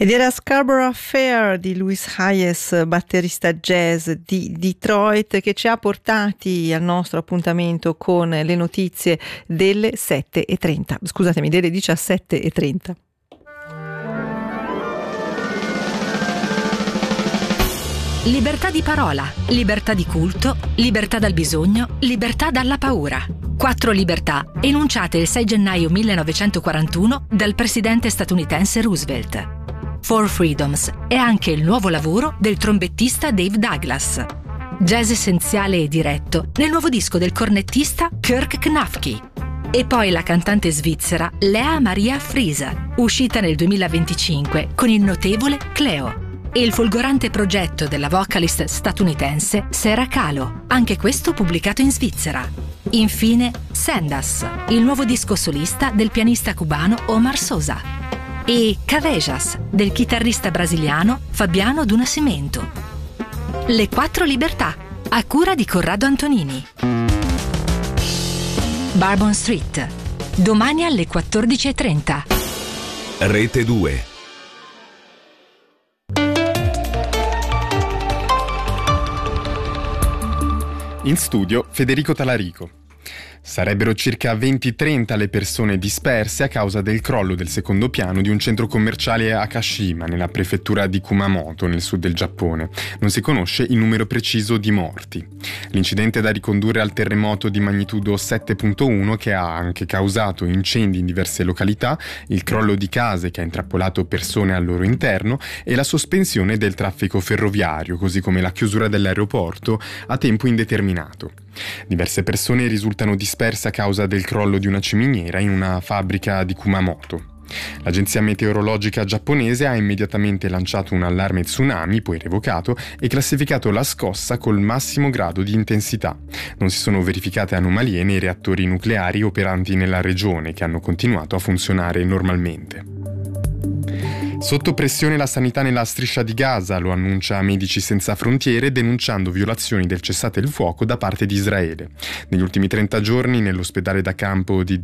Ed era Scarborough Fair di Louis Hayes, batterista jazz di Detroit, che ci ha portati al nostro appuntamento con le notizie delle 7:30, scusatemi, delle 17:30. Libertà di parola, libertà di culto, libertà dal bisogno, libertà dalla paura. 4 libertà enunciate il 6 gennaio 1941 dal presidente statunitense Roosevelt. 4 Freedoms è anche il nuovo lavoro del trombettista Dave Douglas. Jazz essenziale e diretto nel nuovo disco del cornettista Kirk Knafke. E poi la cantante svizzera Lea Maria Friese, uscita nel 2025 con il notevole Cleo. E il folgorante progetto della vocalist statunitense Sarah Kahlo, anche questo pubblicato in Svizzera. Infine, Sendas, il nuovo disco solista del pianista cubano Omar Sosa. E Cavejas, del chitarrista brasiliano Fabiano do Nascimento. Le 4 libertà, a cura di Corrado Antonini. Bourbon Street, domani alle 14:30. Rete 2. In studio Federico Talarico. Sarebbero circa 20-30 le persone disperse a causa del crollo del secondo piano di un centro commerciale a Kashima, nella prefettura di Kumamoto, nel sud del Giappone. Non si conosce il numero preciso di morti. L'incidente è da ricondurre al terremoto di magnitudo 7.1 che ha anche causato incendi in diverse località, il crollo di case che ha intrappolato persone al loro interno e la sospensione del traffico ferroviario, così come la chiusura dell'aeroporto a tempo indeterminato. Diverse persone risultano disperse a causa del crollo di una ciminiera in una fabbrica di Kumamoto. L'agenzia meteorologica giapponese ha immediatamente lanciato un allarme tsunami, poi revocato, e classificato la scossa col massimo grado di intensità. Non si sono verificate anomalie nei reattori nucleari operanti nella regione, che hanno continuato a funzionare normalmente. Sotto pressione la sanità nella striscia di Gaza, lo annuncia Medici Senza Frontiere, denunciando violazioni del cessate il fuoco da parte di Israele. Negli ultimi 30 giorni nell'ospedale da campo di